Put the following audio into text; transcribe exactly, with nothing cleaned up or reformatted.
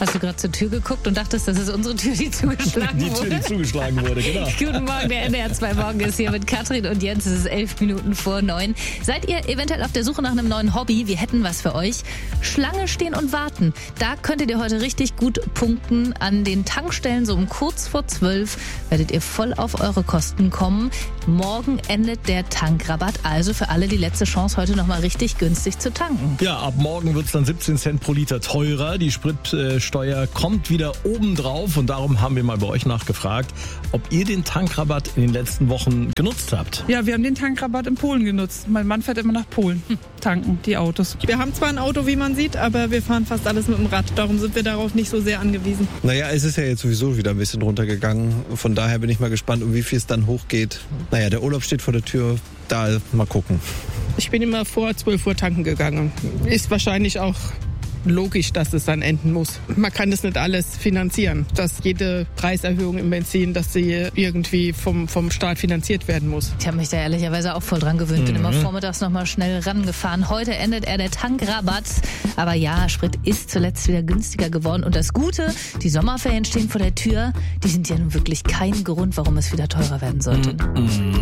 Hast du gerade zur Tür geguckt und dachtest, das ist unsere Tür, die zugeschlagen Die wurde? Tür, die zugeschlagen wurde, genau. Guten Morgen, der N D R zwei Morgen ist hier mit Katrin und Jens. Es ist elf Minuten vor neun. Seid ihr eventuell auf der Suche nach einem neuen Hobby? Wir hätten was für euch. Schlange stehen und warten. Da könntet ihr heute richtig gut punkten. An den Tankstellen so um kurz vor zwölf werdet ihr voll auf eure Kosten kommen. Morgen endet der Tankrabatt. Also für alle die letzte Chance, heute nochmal richtig günstig zu tanken. Ja, ab morgen wird es dann siebzehn Cent pro Liter teurer. Die Spritsteuer kommt wieder obendrauf und darum haben wir mal bei euch nachgefragt, ob ihr den Tankrabatt in den letzten Wochen genutzt habt. Ja, wir haben den Tankrabatt in Polen genutzt. Mein Mann fährt immer nach Polen tanken, die Autos. Wir haben zwar ein Auto, wie man sieht, aber wir fahren fast alles mit dem Rad. Darum sind wir darauf nicht so sehr angewiesen. Naja, es ist ja jetzt sowieso wieder ein bisschen runtergegangen. Von daher bin ich mal gespannt, um wie viel es dann hochgeht. Naja, der Urlaub steht vor der Tür. Da mal gucken. Ich bin immer vor zwölf Uhr tanken gegangen. Ist wahrscheinlich auch logisch, dass es dann enden muss. Man kann das nicht alles finanzieren, dass jede Preiserhöhung im Benzin, dass sie irgendwie vom, vom Staat finanziert werden muss. Ich habe mich da ehrlicherweise auch voll dran gewöhnt. Bin Mhm. immer vormittags nochmal schnell rangefahren. Heute endet er der Tankrabatt. Aber ja, Sprit ist zuletzt wieder günstiger geworden. Und das Gute, die Sommerferien stehen vor der Tür. Die sind ja nun wirklich kein Grund, warum es wieder teurer werden sollte. Mhm.